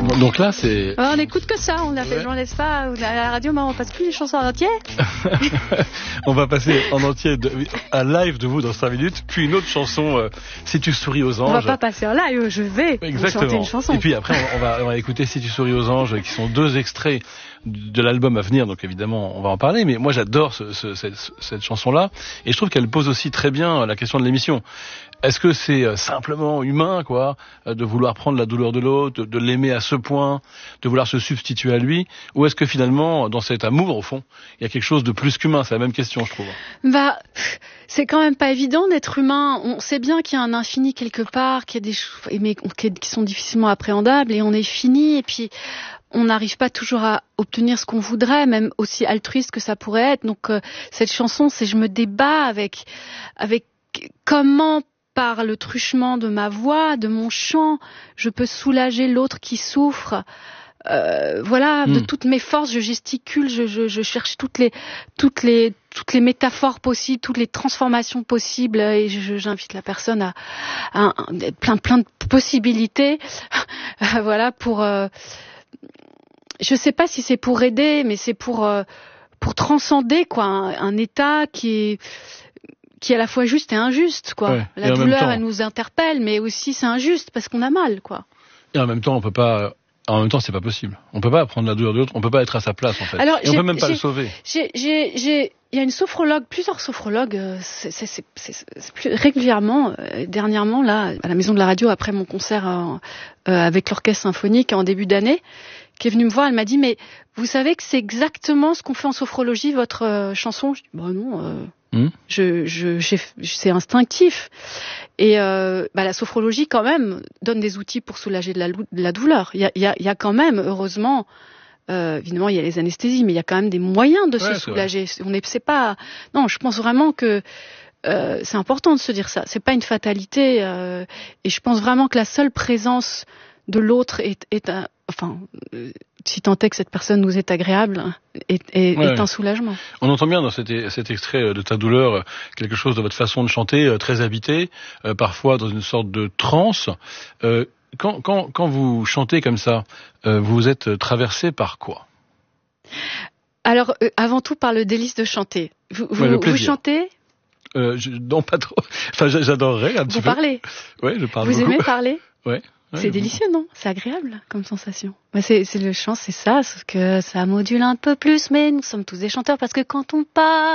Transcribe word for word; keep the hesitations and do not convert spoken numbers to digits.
Bon, donc là, c'est... Alors, on n'écoute que ça, on l'a fait, ouais. On laisse pas, à la radio, mais on passe plus les chansons en entier. On va passer en entier de, un live de vous dans cinq minutes, puis une autre chanson, euh, Si tu souris aux anges. On va pas passer en live, je vais Exactement. chanter une chanson. Et puis après, on, on, va, on va écouter Si tu souris aux anges, qui sont deux extraits de l'album à venir, donc évidemment, on va en parler, mais moi j'adore ce, ce, cette, cette chanson-là, et je trouve qu'elle pose aussi très bien la question de l'émission. Est-ce que c'est simplement humain, quoi, de vouloir prendre la douleur de l'autre, de, de l'aimer à ce point, de vouloir se substituer à lui, ou est-ce que finalement, dans cet amour, au fond, il y a quelque chose de plus qu'humain? C'est la même question, je trouve. Bah, c'est quand même pas évident d'être humain. On sait bien qu'il y a un infini quelque part, qu'il y a des choses, mais qui sont difficilement appréhendables, et on est fini, et puis on n'arrive pas toujours à obtenir ce qu'on voudrait, même aussi altruiste que ça pourrait être. Donc euh, cette chanson, c'est je me débat avec avec comment, par le truchement de ma voix, de mon chant, je peux soulager l'autre qui souffre. Euh, voilà, mmh. De toutes mes forces, je gesticule, je, je, je cherche toutes les, toutes les, toutes les métaphores possibles, toutes les transformations possibles, et je, j'invite la personne à, à, à plein, plein de possibilités. Voilà, pour. Euh, je sais pas si c'est pour aider, mais c'est pour, euh, pour transcender quoi, un, un état qui est. qui est à la fois juste et injuste, quoi. Ouais. La douleur, elle nous interpelle, mais aussi c'est injuste parce qu'on a mal, quoi. Et en même temps, on peut pas. En même temps, c'est pas possible. On peut pas prendre la douleur de l'autre. On peut pas être à sa place, en fait. Alors, et on peut même pas le sauver. J'ai, j'ai, j'ai, il y a une sophrologue, plusieurs sophrologues, euh, c'est, c'est, c'est, c'est, c'est plus régulièrement, euh, dernièrement, là, à la Maison de la Radio, après mon concert euh, euh, avec l'orchestre symphonique en début d'année, qui est venue me voir. Elle m'a dit, mais vous savez que c'est exactement ce qu'on fait en sophrologie, votre euh, chanson? Je dis, bah non. Euh... Mmh. Je, je, j'ai, c'est instinctif. Et euh, bah, la sophrologie, quand même, donne des outils pour soulager de la, de la douleur. Il y a, il y a, il y a quand même, heureusement, euh, évidemment, il y a les anesthésies, mais il y a quand même des moyens de ouais, se soulager. Vrai. On est, c'est pas. Non, je pense vraiment que euh, c'est important de se dire ça. C'est pas une fatalité. Euh, et je pense vraiment que la seule présence de l'autre est, est un, enfin. Euh, si tant est que cette personne nous est agréable, est, est, ouais, est un soulagement. On entend bien dans cet, cet extrait de ta douleur quelque chose de votre façon de chanter, très habité, euh, parfois dans une sorte de transe. Euh, quand, quand, quand vous chantez comme ça, euh, vous êtes traversé par quoi? Alors, euh, avant tout par le délice de chanter. Vous, vous, ouais, vous chantez? euh, je, Non, pas trop. Enfin, j'adorerais un petit vous peu. Vous parlez? Oui, je parle Vous beaucoup. Aimez parler? Ouais. Ouais, c'est délicieux, non? C'est agréable comme sensation. Bah c'est, c'est le chant, c'est ça, sauf que ça module un peu plus, mais nous sommes tous des chanteurs parce que quand on parle